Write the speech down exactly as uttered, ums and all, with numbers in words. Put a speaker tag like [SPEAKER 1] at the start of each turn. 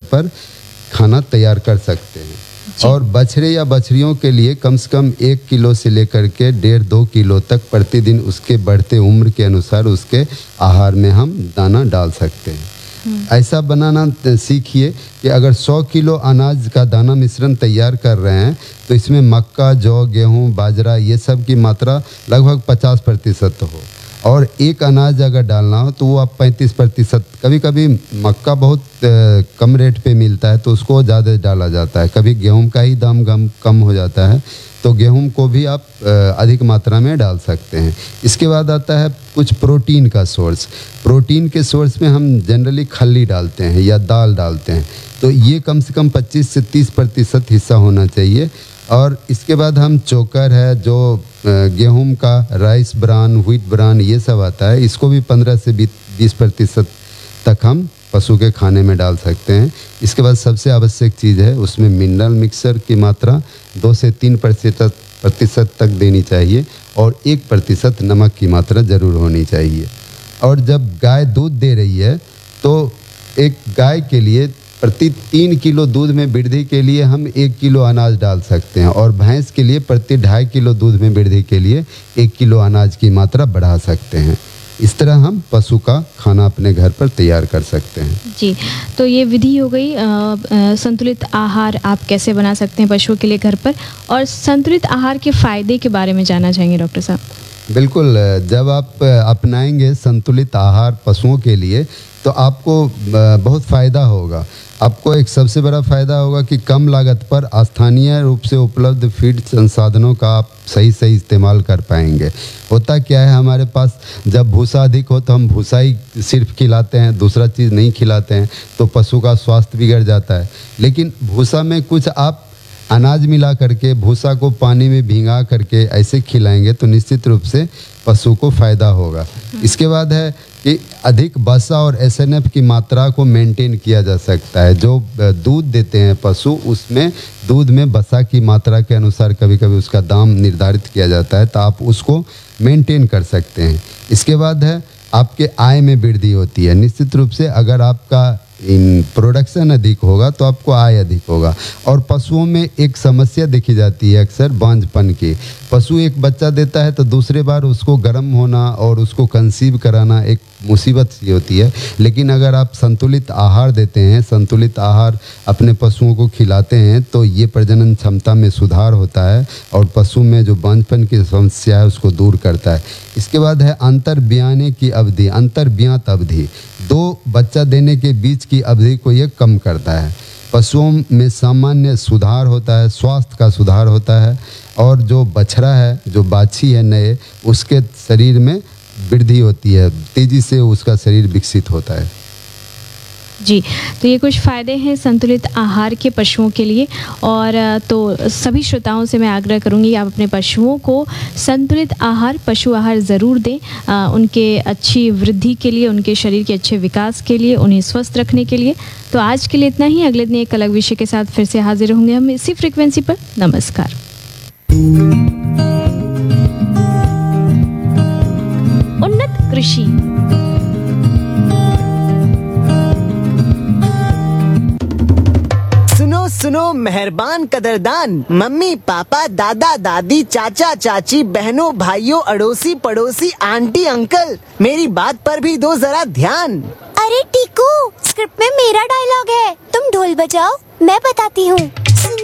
[SPEAKER 1] पर खाना तैयार कर सकते हैं। और बछड़े या बछड़ियों के लिए कम से कम एक किलो से लेकर के डेढ़ दो किलो तक प्रतिदिन उसके बढ़ते उम्र के अनुसार उसके आहार में हम दाना डाल सकते हैं। ऐसा बनाना सीखिए कि अगर सौ किलो अनाज का दाना मिश्रण तैयार कर रहे हैं तो इसमें मक्का, जौ, गेहूं, बाजरा ये सब की मात्रा लगभग पचास प्रतिशत हो, और एक अनाज अगर डालना हो तो वो आप पैंतीस प्रतिशत, कभी कभी मक्का बहुत आ, कम रेट पे मिलता है तो उसको ज़्यादा डाला जाता है, कभी गेहूं का ही दाम कम कम हो जाता है तो गेहूं को भी आप आ, अधिक मात्रा में डाल सकते हैं। इसके बाद आता है कुछ प्रोटीन का सोर्स। प्रोटीन के सोर्स में हम जनरली खल्ली डालते हैं या दाल डालते हैं, तो ये कम से कम पच्चीस से तीस प्रतिशत हिस्सा होना चाहिए। और इसके बाद हम चोकर है जो गेहूं का, राइस ब्रान, व्हीट ब्रान ये सब आता है, इसको भी पंद्रह से बीस प्रतिशत तक हम पशु के खाने में डाल सकते हैं। इसके बाद सबसे आवश्यक चीज़ है उसमें मिनरल मिक्सर की मात्रा दो से तीन प्रतिशत प्रतिशत तक देनी चाहिए, और एक प्रतिशत नमक की मात्रा ज़रूर होनी चाहिए। और जब गाय दूध दे रही है तो एक गाय के लिए प्रति तीन किलो दूध में वृद्धि के लिए हम एक किलो अनाज डाल सकते हैं, और भैंस के लिए प्रति ढाई किलो दूध में वृद्धि के लिए एक किलो अनाज की मात्रा बढ़ा सकते हैं। इस तरह हम पशु का खाना अपने घर पर तैयार कर सकते हैं।
[SPEAKER 2] जी, तो ये विधि हो गई आ, आ, संतुलित आहार आप कैसे बना सकते हैं पशुओं के लिए घर पर, और संतुलित आहार के फ़ायदे के बारे में जानना चाहेंगे डॉक्टर साहब।
[SPEAKER 1] बिल्कुल, जब आप अपनाएंगे संतुलित आहार पशुओं के लिए तो आपको बहुत फ़ायदा होगा। आपको एक सबसे बड़ा फ़ायदा होगा कि कम लागत पर स्थानीय रूप से उपलब्ध फीड संसाधनों का आप सही सही इस्तेमाल कर पाएंगे। होता क्या है, हमारे पास जब भूसा अधिक हो तो हम भूसा ही सिर्फ खिलाते हैं, दूसरा चीज़ नहीं खिलाते हैं, तो पशु का स्वास्थ्य बिगड़ जाता है। लेकिन भूसा में कुछ आप अनाज मिला करके, भूसा को पानी में भिंगा करके ऐसे खिलाएंगे तो निश्चित रूप से पशु को फ़ायदा होगा। इसके बाद है कि अधिक वसा और एस एन एफ की मात्रा को मेंटेन किया जा सकता है। जो दूध देते हैं पशु, उसमें दूध में वसा की मात्रा के अनुसार कभी कभी उसका दाम निर्धारित किया जाता है, तो आप उसको मेंटेन कर सकते हैं। इसके बाद है आपके आय में वृद्धि होती है। निश्चित रूप से अगर आपका इन प्रोडक्शन अधिक होगा तो आपको आय अधिक होगा। और पशुओं में एक समस्या देखी जाती है अक्सर बांझपन की। पशु एक बच्चा देता है तो दूसरे बार उसको गर्म होना और उसको कंसीव कराना एक मुसीबत सी होती है। लेकिन अगर आप संतुलित आहार देते हैं, संतुलित आहार अपने पशुओं को खिलाते हैं तो ये प्रजनन क्षमता में सुधार होता है और पशु में जो बांझपन की समस्या है उसको दूर करता है। इसके बाद है अंतर ब्याने की अवधि, अंतर ब्यात अवधि, दो बच्चा देने के बीच की अवधि को ये कम करता है। पशुओं में सामान्य सुधार होता है, स्वास्थ्य का सुधार होता है, और जो बछड़ा है, जो बाछी है नए, उसके शरीर में वृद्धि होती है, तेज़ी से उसका शरीर विकसित होता है।
[SPEAKER 2] जी, तो ये कुछ फ़ायदे हैं संतुलित आहार के पशुओं के लिए। और तो सभी श्रोताओं से मैं आग्रह करूंगी आप अपने पशुओं को संतुलित आहार, पशु आहार ज़रूर दें, आ, उनके अच्छी वृद्धि के लिए, उनके शरीर के अच्छे विकास के लिए, उन्हें स्वस्थ रखने के लिए। तो आज के लिए इतना ही। अगले दिन एक अलग विषय के साथ फिर से हाजिर होंगे हम इसी फ्रिक्वेंसी पर। नमस्कार। उन्नत कृषि।
[SPEAKER 3] सुनो सुनो मेहरबान कदरदान, मम्मी पापा, दादा दादी, चाचा चाची, बहनों भाइयों, अड़ोसी पड़ोसी, आंटी अंकल, मेरी बात पर भी दो जरा ध्यान।
[SPEAKER 4] अरे टीकू, स्क्रिप्ट में मेरा डायलॉग है, तुम ढोल बजाओ, मैं बताती हूँ।